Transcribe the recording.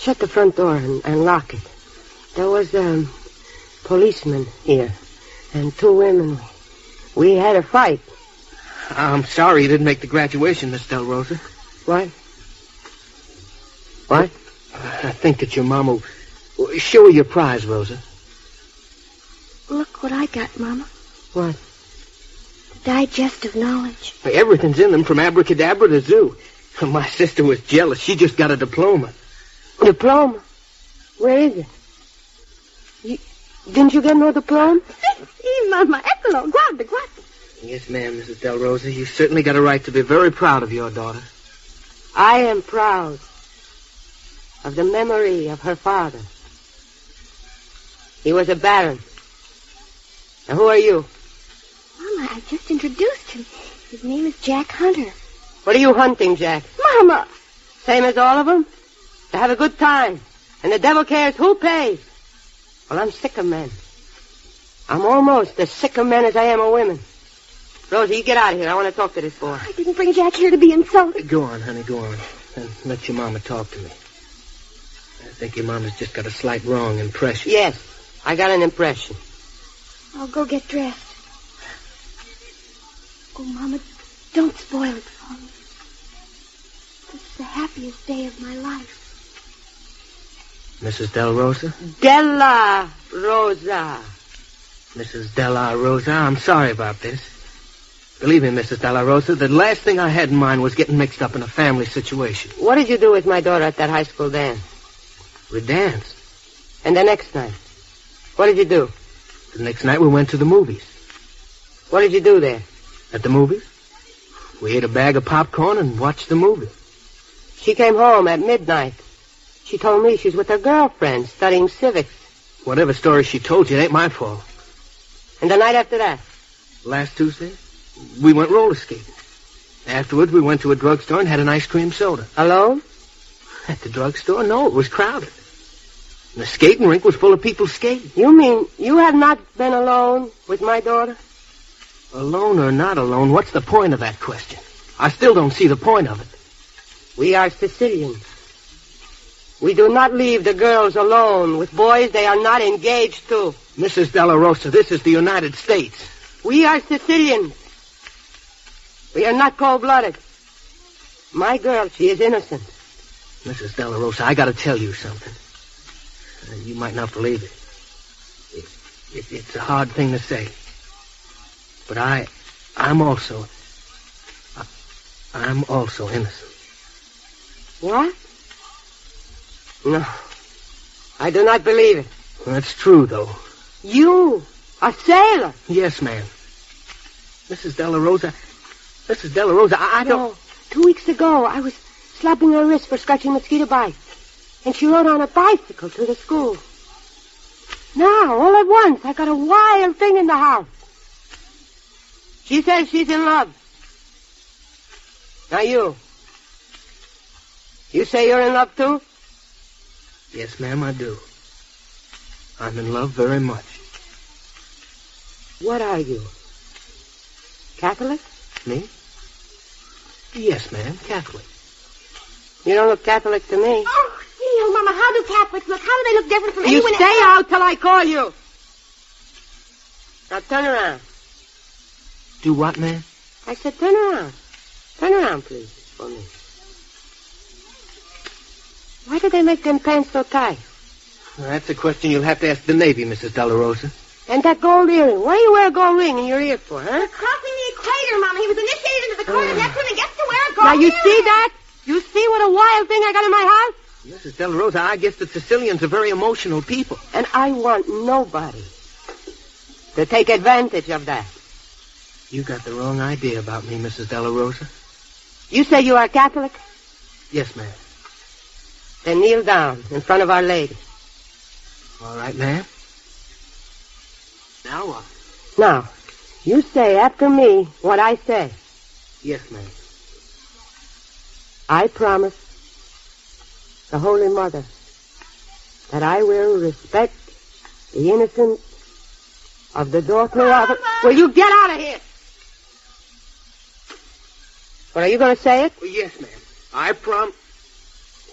Shut the front door and lock it. There was a policeman here and two women. We had a fight. I'm sorry you didn't make the graduation, Miss Del Rosa. What? What? I think that your mama... Show her your prize, Rosa. Look what I got, Mama. What? The Digest of Knowledge. Everything's in them, from abracadabra to zoo. My sister was jealous. She just got a diploma. Diploma? Where is it? Didn't you get no diploma? Si, Mama. Eccolo. Guarda. Yes, ma'am, Mrs. Del Rosa. You certainly got a right to be very proud of your daughter. I am proud of the memory of her father. He was a baron. Now, who are you? Mama, I just introduced him. His name is Jack Hunter. What are you hunting, Jack? Mama! Same as all of them? To have a good time. And the devil cares who pays. Well, I'm sick of men. I'm almost as sick of men as I am of women. Rosie, you get out of here. I want to talk to this boy. I didn't bring Jack here to be insulted. Go on, honey, go on. And let your mama talk to me. I think your mama's just got a slight wrong impression. Yes, I got an impression. I'll go get dressed. Oh, Mama, don't spoil it for me. This is the happiest day of my life. Mrs. Del Rosa? Della Rosa. Mrs. Della Rosa, I'm sorry about this. Believe me, Mrs. Della Rosa, the last thing I had in mind was getting mixed up in a family situation. What did you do with my daughter at that high school dance? We danced. And the next night? What did you do? The next night we went to the movies. What did you do there? At the movies? We ate a bag of popcorn and watched the movie. She came home at midnight. She told me she's with her girlfriend studying civics. Whatever story she told you, it ain't my fault. And the night after that? Last Tuesday, we went roller skating. Afterwards, we went to a drugstore and had an ice cream soda. Alone? At the drugstore? No, it was crowded. And the skating rink was full of people skating. You mean you have not been alone with my daughter? Alone or not alone, what's the point of that question? I still don't see the point of it. We are Sicilians. We do not leave the girls alone with boys they are not engaged to. Mrs. Della Rosa, this is the United States. We are Sicilians. We are not cold-blooded. My girl, she is innocent. Mrs. Della Rosa, I gotta tell you something. You might not believe it. It's a hard thing to say. But I'm also innocent. What? No. I do not believe it. That's true, though. You, a sailor? Yes, ma'am. Mrs. Della Rosa, I don't... No. 2 weeks ago, I was slapping her wrist for scratching mosquito bites. And she rode on a bicycle to the school. Now, all at once, I got a wild thing in the house. She says she's in love. Now you say you're in love too? Yes, ma'am, I do. I'm in love very much. What are you? Catholic? Me? Yes, ma'am, Catholic. You don't look Catholic to me. Oh, Neil, Mama, how do Catholics look? How do they look different from You anyone stay else? out till I call you. Now turn around. Do what, ma'am? I said turn around. Turn around, please, for me. Why do they make them pants so tight? Well, that's a question you'll have to ask the Navy, Mrs. Della Rosa. And that gold earring. Why do you wear a gold ring in your ear for, huh? They're crossing the equator, Mama. He was initiated into the corps, and that's when he gets to wear a gold Now, you earring. see that? You see what a wild thing I got in my house? Mrs. Della Rosa, I guess the Sicilians are very emotional people. And I want nobody to take advantage of that. You got the wrong idea about me, Mrs. Della Rosa. You say you are Catholic? Yes, ma'am. Then kneel down in front of Our Lady. All right, ma'am. Now what? Now, you say after me what I say. Yes, ma'am. I promise the Holy Mother that I will respect the innocence of the daughter of... Will you get out of here? What, are you going to say it? Well, yes, ma'am. I promise...